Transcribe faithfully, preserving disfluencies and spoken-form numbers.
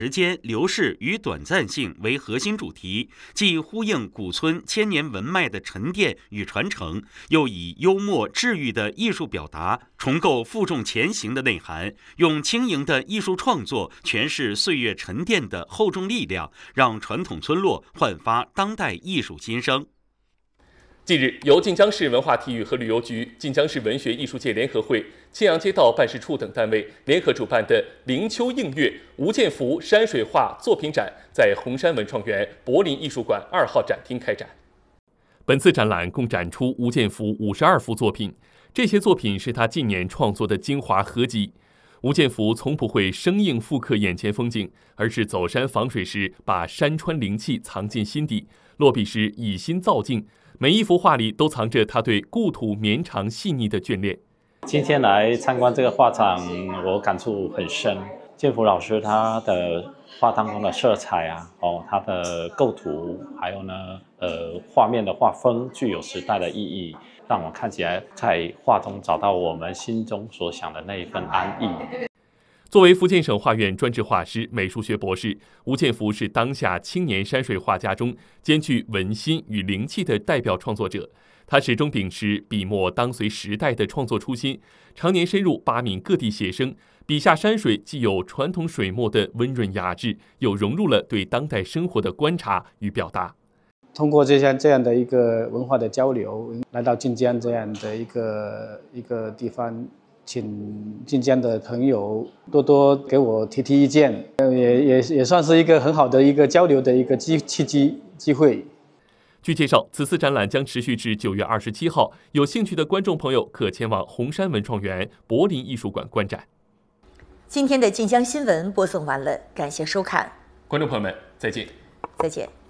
时间流逝与短暂性为核心主题，既呼应古村千年文脉的沉淀与传承，又以幽默治愈的艺术表达重构负重前行的内涵，用轻盈的艺术创作诠释岁月沉淀的厚重力量，让传统村落焕发当代艺术新生。 近日，由晋江市文化体育和旅游局、晋江市文学艺术界联合会、青阳街道办事处等单位联合主办的灵丘映月吴建福山水画作品展在红山文创园柏林艺术馆二号展厅开展。本次展览共展出吴建福五十二幅作品，这些作品是他近年创作的精华合集。吴建福从不会生硬复刻眼前风景，而是走山访水时把山川灵气藏进心底，落笔时以心造境。每一幅画里都藏着他对故土绵长细腻的眷恋。 今天来参观这个画展，我感触很深。建福老师他的画当中的色彩啊，哦，他的构图，还有呢，呃，画面的画风具有时代的意义，让我看起来在画中找到我们心中所想的那一份安逸。 作为福建省画院专职画师、美术学博士，吴建福是当下青年山水画家中兼具文心与灵气的代表创作者。他始终秉持笔墨当随时代的创作初心，常年深入巴闽各地写生，笔下山水既有传统水墨的温润雅致，又融入了对当代生活的观察与表达。 通过这些这样的一个文化的交流，来到晋江这样的一个一个地方。请晋江的朋友多多给我提提意见，也也也算是一个很好的一个交流的一个机契机机会。 据介绍，此次展览将持续至九月二十七号，有兴趣的观众朋友可前往红山文创园柏林艺术馆观展。 今天的晋江新闻播送完了，感谢收看， 观众朋友们，再见。 再见。